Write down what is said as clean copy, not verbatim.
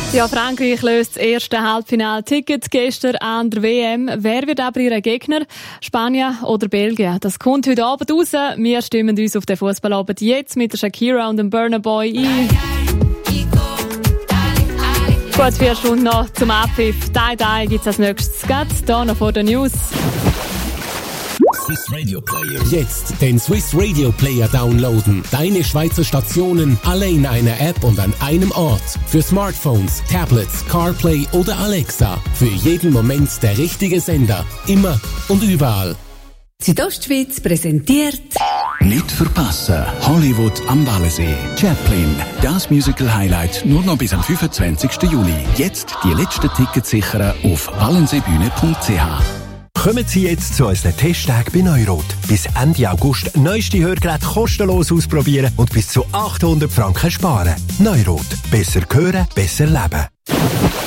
Ja, Frankreich löst das erste Halbfinalticket gestern an der WM. Wer wird aber ihr Gegner? Spanien oder Belgien? Das kommt heute Abend raus. Wir stimmen uns auf den Fußballabend jetzt mit der Shakira und dem Burna Boy ein. Gut 4 Stunden noch zum Abpfiff. Die gibt es als nächstes. Geht's hier noch vor den News. Swiss Radio Player. Jetzt den Swiss Radio Player downloaden. Deine Schweizer Stationen alle in einer App und an einem Ort. Für Smartphones, Tablets, CarPlay oder Alexa. Für jeden Moment der richtige Sender. Immer und überall. Südostschweiz präsentiert Nicht verpassen. Hollywood am Wallensee. Chaplin. Das Musical-Highlight nur noch bis am 25. Juli. Jetzt die letzten Tickets sichern auf wallenseebühne.ch. Kommen Sie jetzt zu unseren Testtagen bei Neurot. Bis Ende August neueste Hörgeräte kostenlos ausprobieren und bis zu 800 Franken sparen. Neurot. Besser hören, besser leben.